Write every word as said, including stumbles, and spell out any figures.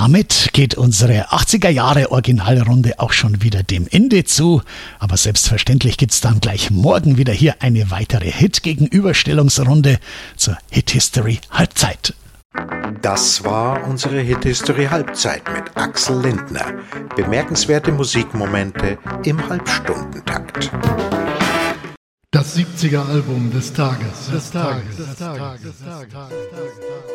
damit geht unsere achtziger Jahre Originalrunde auch schon wieder dem Ende zu. Aber selbstverständlich gibt's dann gleich morgen wieder hier eine weitere Hit-Gegenüberstellungsrunde zur Hit History Halbzeit. Das war unsere Hit History Halbzeit mit Axel Lindner. Bemerkenswerte Musikmomente im Halbstundentakt. Das siebziger Album des Tages. Des Tages. Des Tages. Des Tages. Des Tages.